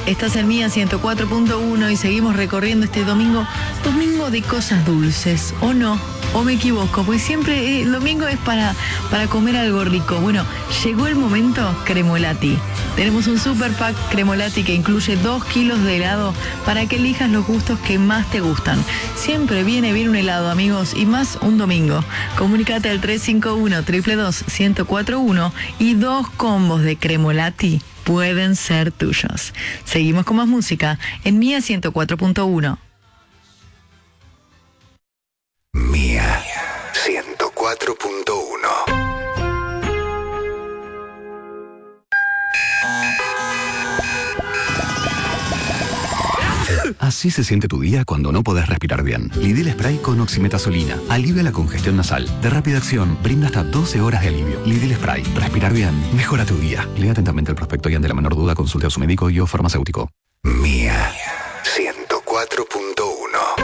Estás en Mía 104.1 y seguimos recorriendo este domingo de cosas dulces, ¿o no? ¿O me equivoco? Pues siempre el domingo es para comer algo rico. Bueno, llegó el momento Cremolati. Tenemos un super pack Cremolati que incluye 2 kilos de helado para que elijas los gustos que más te gustan. Siempre viene bien un helado, amigos, y más un domingo. Comunícate al 351-222-1041 y 2 combos de Cremolati pueden ser tuyos. Seguimos con más música en Mía 104.1. Mía 104.1. Así se siente tu día cuando no podés respirar bien. Lidil Spray con oximetazolina alivia la congestión nasal. De rápida acción, brinda hasta 12 horas de alivio. Lidil Spray. Respirar bien. Mejora tu día. Lea atentamente el prospecto y ante la menor duda consulte a su médico y o farmacéutico. Mía 104.1.